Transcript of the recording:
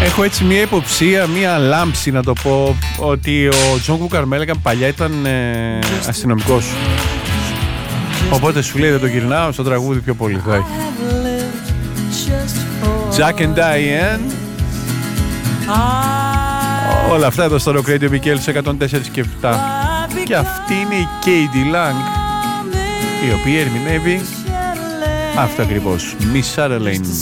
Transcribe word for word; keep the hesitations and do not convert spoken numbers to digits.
Έχω έτσι μια υποψία, μια λάμψη να το πω, ότι ο Τζον Κουκαρμέλεγαν παλιά ήταν ε, αστυνομικός. Οπότε σου λέει δεν το γυρνάω, στο τραγούδι πιο πολύ θα έχει. Jack and Diane. Όλα αυτά εδώ στο Rock Radio Μικέλ σε εκατόν τέσσερα και επτά. Και αυτή είναι η Katie Lang, η οποία ερμηνεύει αυτό ακριβώς, Miss Charlene.